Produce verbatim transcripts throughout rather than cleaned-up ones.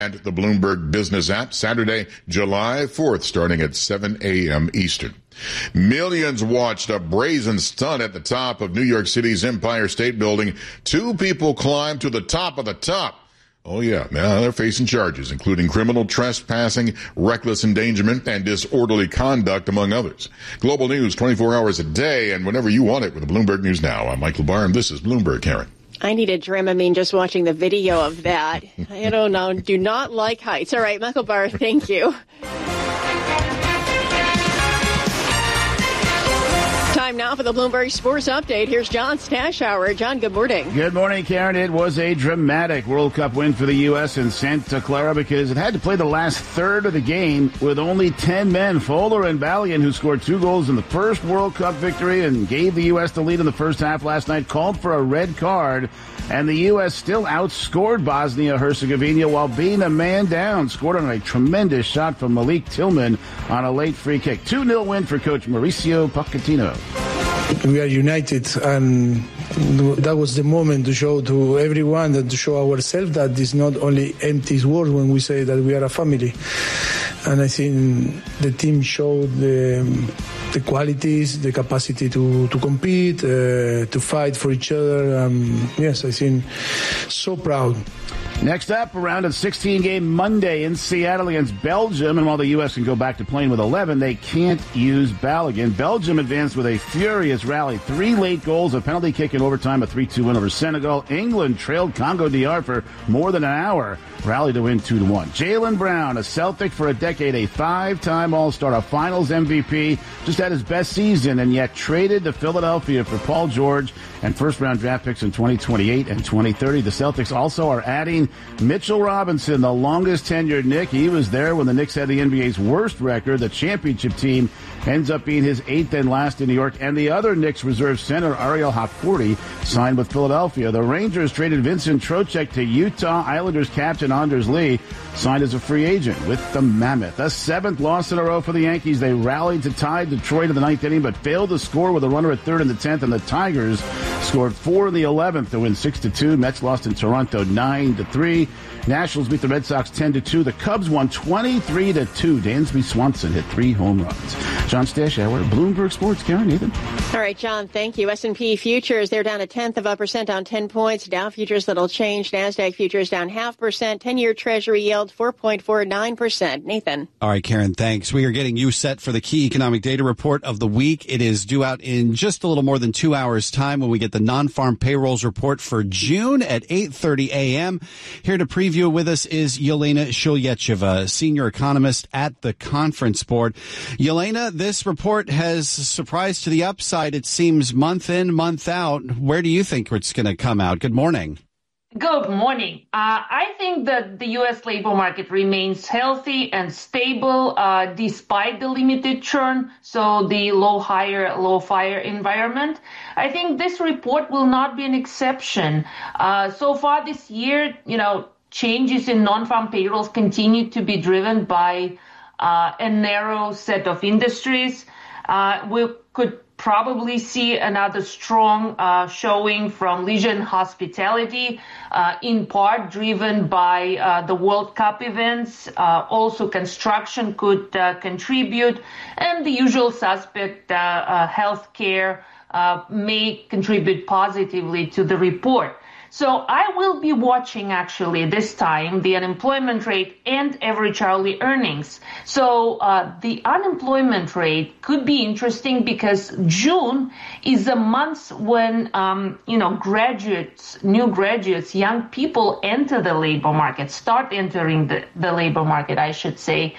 And the Bloomberg Business app, Saturday, July fourth, starting at seven a.m. Eastern. Millions watched a brazen stunt at the top of New York City's Empire State Building. Two people climbed to the top of the top. Oh, yeah. Now they're facing charges, including criminal trespassing, reckless endangerment, and disorderly conduct, among others. Global news twenty-four hours a day, and whenever you want it with the Bloomberg News Now. I'm Michael Barr, and this is Bloomberg, Karen. I need a Dramamine just watching the video of that. I don't know. Do not like heights. All right, Michael Barr, thank you. Time now for the Bloomberg Sports Update. Here's John Stashower. John, good morning. Good morning, Karen. It was a dramatic World Cup win for the U S in Santa Clara because it had to play the last third of the game with only ten men. Fowler and Balian, who scored two goals in the first World Cup victory and gave the U S the lead in the first half last night, called for a red card. And the U S still outscored Bosnia-Herzegovina while being a man down. Scored on a tremendous shot from Malik Tillman on a late free kick. two nil win for coach Mauricio Pochettino. We are united, and that was the moment to show to everyone, that to show ourselves that it's not only empty words when we say that we are a family. And I think the team showed the, the qualities, the capacity to, to compete, uh, to fight for each other. Um, yes, I think so proud. Next up, a round of sixteen game Monday in Seattle against Belgium. And while the U S can go back to playing with eleven, they can't use Balogun. Belgium advanced with a furious rally. Three late goals, a penalty kick in overtime, a three two win over Senegal. England trailed Congo D R for more than an hour. Rally to win two to one. Jaylen Brown, a Celtic for a decade, a five-time All-Star, a Finals M V P, just had his best season and yet traded to Philadelphia for Paul George and first-round draft picks in twenty twenty-eight and twenty thirty. The Celtics also are adding Mitchell Robinson, the longest-tenured Knick. He was there when the Knicks had the N B A's worst record. The championship team ends up being his eighth and last in New York. And the other Knicks reserve center, Ariel Hakforty, signed with Philadelphia. The Rangers traded Vincent Trocheck to Utah. Islanders captain Anders Lee signed as a free agent with the Mammoth. A seventh loss in a row for the Yankees. They rallied to tie Detroit in the ninth inning, but failed to score with a runner at third in the tenth. And the Tigers scored four in the eleventh to win six to two. Mets lost in Toronto nine to three. Nationals beat the Red Sox ten to two. The Cubs won twenty-three to two. Dansby Swanson hit three home runs. John Stashower, Bloomberg Sports. Karen, Nathan. All right, John, thank you. S and P futures, they're down a tenth of a percent, down ten points. Dow futures, little change. NASDAQ futures down half percent. ten-year Treasury yield, four point four nine percent. Nathan. All right, Karen, thanks. We are getting you set for the key economic data report of the week. It is due out in just a little more than two hours' time when we get the non-farm payrolls report for June at eight thirty a.m. Here to preview with us is Yelena Sholyecheva, senior economist at the Conference Board. Yelena, this report has surprised to the upside, it seems, month in, month out. Where do you think it's going to come out? Good morning. Good morning. Uh, I think that the U S labor market remains healthy and stable uh, despite the limited churn, so the low hire, low fire environment. I think this report will not be an exception. Uh, so far this year, you know, changes in non-farm payrolls continue to be driven by uh, a narrow set of industries. Uh, we could probably see another strong uh, showing from leisure and hospitality, uh, in part driven by uh, the World Cup events. Uh, also, construction could uh, contribute, and the usual suspect, uh, uh, healthcare, uh, may contribute positively to the report. So I will be watching, actually, this time, the unemployment rate and average hourly earnings. So uh, the unemployment rate could be interesting because June is a month when, um, you know, graduates, new graduates, young people enter the labor market, start entering the, the labor market, I should say.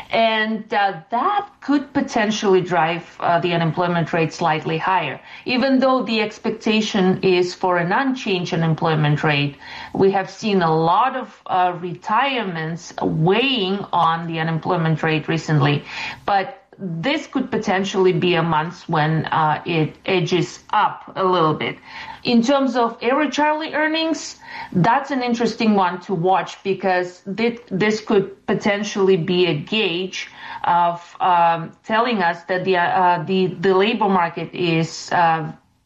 And uh, that could potentially drive uh, the unemployment rate slightly higher. Even though the expectation is for an unchanged unemployment rate, we have seen a lot of uh, retirements weighing on the unemployment rate recently. But this could potentially be a month when uh, it edges up a little bit. In terms of average hourly earnings, that's an interesting one to watch because this could potentially be a gauge of um, telling us that the uh, the the labor market is uh,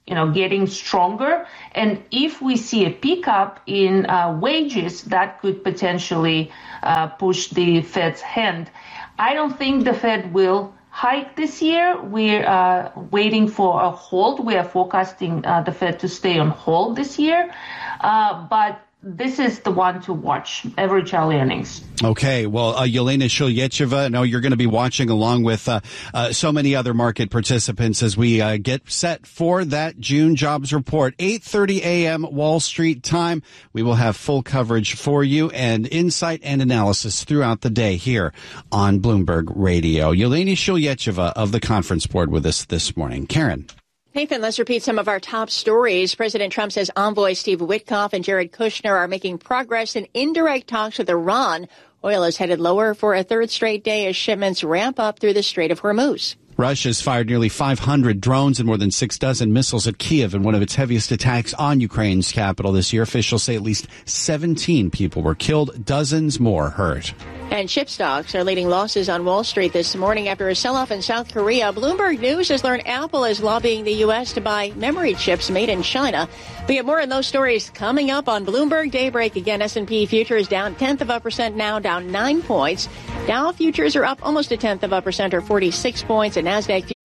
you know, getting stronger. And if we see a pickup in uh, wages, that could potentially uh, push the Fed's hand. I don't think the Fed will hike this year. We're uh, waiting for a hold. We are forecasting uh, the Fed to stay on hold this year. Uh, but this is the one to watch, average hourly earnings. Okay. Well, uh, Yelena Shulyetyeva, I know you're going to be watching along with uh, uh, so many other market participants as we uh, get set for that June jobs report. eight thirty a.m. Wall Street time. We will have full coverage for you and insight and analysis throughout the day here on Bloomberg Radio. Yelena Shulyetyeva of the Conference Board with us this morning. Karen. Nathan, let's repeat some of our top stories. President Trump says envoys Steve Witkoff and Jared Kushner are making progress in indirect talks with Iran. Oil is headed lower for a third straight day as shipments ramp up through the Strait of Hormuz. Russia's fired nearly five hundred drones and more than six dozen missiles at Kyiv in one of its heaviest attacks on Ukraine's capital this year. Officials say at least seventeen people were killed, dozens more hurt. And chip stocks are leading losses on Wall Street this morning after a sell-off in South Korea. Bloomberg News has learned Apple is lobbying the U S to buy memory chips made in China. We have more on those stories coming up on Bloomberg Daybreak. Again, S and P futures down tenth of a percent now, down nine points. Dow futures are up almost a tenth of a percent or forty-six points, and NASDAQ